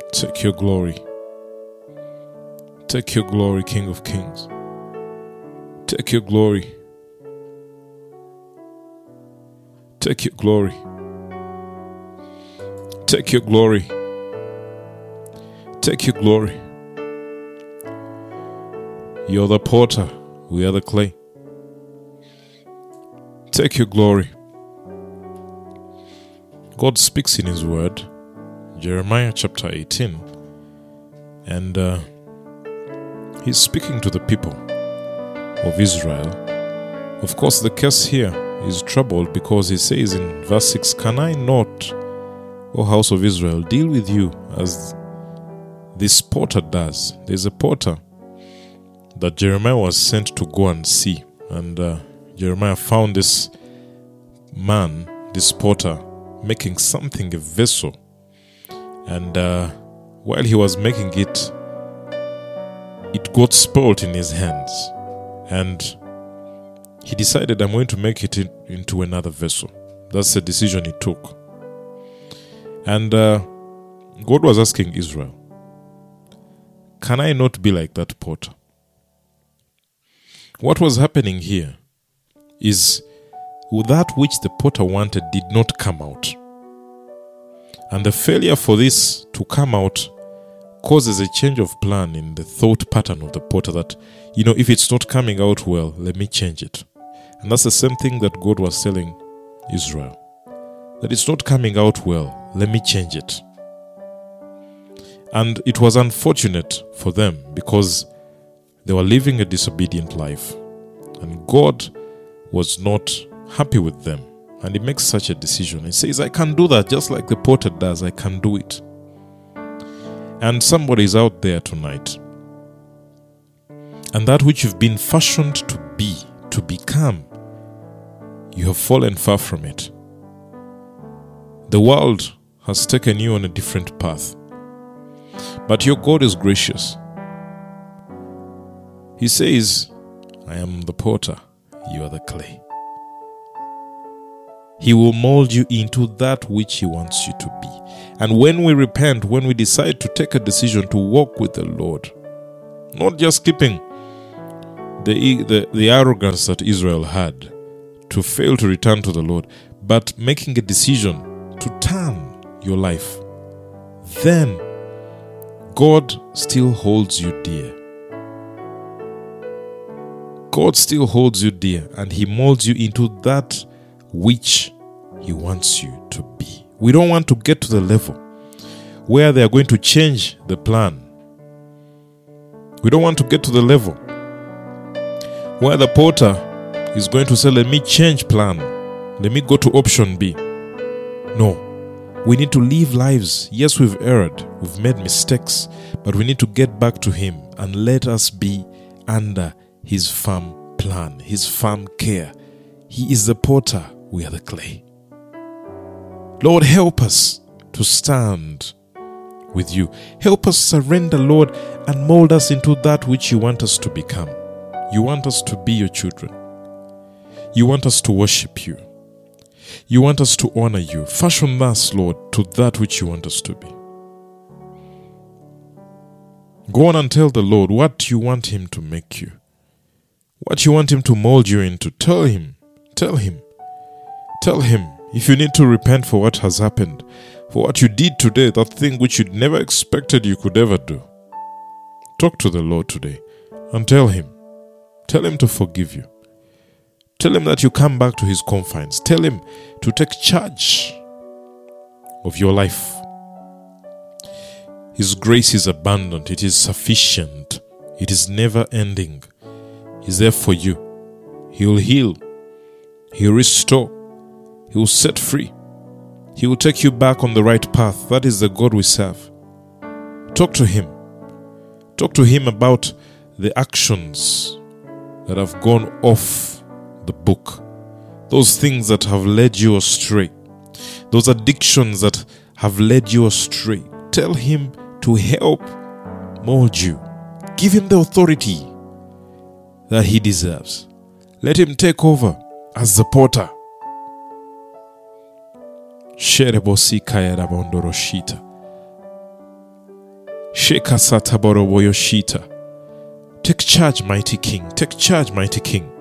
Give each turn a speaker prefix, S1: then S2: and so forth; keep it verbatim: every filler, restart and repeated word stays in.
S1: Take your glory. Take your glory, King of Kings. Take your glory. Take your glory. Take your glory. Take your glory. You're the potter, we are the clay. Take your glory. God speaks in His word, Jeremiah chapter eighteen, and uh, He's speaking to the people of Israel. Of course, the case here is troubled because He says in verse six, "Can I not, O house of Israel, deal with you as this potter does?" There's a potter that Jeremiah was sent to go and see, and uh, Jeremiah found this man, this potter, making something, a vessel, and uh, while he was making it, it got spoiled in his hands, and he decided, I'm going to make it in, into another vessel. That's the decision he took. And uh, God was asking Israel, can I not be like that potter? What was happening here is that which the potter wanted did not come out. And the failure for this to come out causes a change of plan in the thought pattern of the potter that, you know, if it's not coming out well, let me change it. And that's the same thing that God was telling Israel. That it's not coming out well, let me change it. And it was unfortunate for them because they were living a disobedient life. And God was not happy with them. And He makes such a decision. He says, I can do that just like the potter does. I can do it. And somebody is out there tonight. And that which you've been fashioned to be, to become, you have fallen far from it. The world has taken you on a different path. But your God is gracious. He says, I am the potter, you are the clay. He will mold you into that which He wants you to be. And when we repent, when we decide to take a decision to walk with the Lord, not just keeping the, the, the arrogance that Israel had to fail to return to the Lord, but making a decision to turn your life, then God still holds you dear. God still holds you dear, and He molds you into that which He wants you to be. We don't want to get to the level where they are going to change the plan. We don't want to get to the level where the potter is going to say, let me change plan. Let me go to option B. No. We need to live lives. Yes, we've erred. We've made mistakes. But we need to get back to Him and let us be under His firm plan, His firm care. He is the potter. We are the clay. Lord, help us to stand with You. Help us surrender, Lord, and mold us into that which You want us to become. You want us to be Your children. You want us to worship You. You want us to honor You. Fashion us, Lord, to that which You want us to be. Go on and tell the Lord what You want Him to make you. What You want Him to mold you into. Tell Him. Tell Him. Tell Him. If you need to repent for what has happened, for what you did today, that thing which you never expected you could ever do, talk to the Lord today and tell Him. Tell Him to forgive you. Tell Him that you come back to His confines. Tell Him to take charge of your life. His grace is abundant. It is sufficient. It is never ending. He's there for you. He will heal. He will restore. He will set free. He will take you back on the right path. That is the God we serve. Talk to Him. Talk to Him about the actions that have gone off the book. Those things that have led you astray. Those addictions that have led you astray. Tell Him to help mold you. Give Him the authority that He deserves. Let Him take over as the potter. Sheka Sataboroboyoshita. Take charge, mighty King. Take charge, mighty King.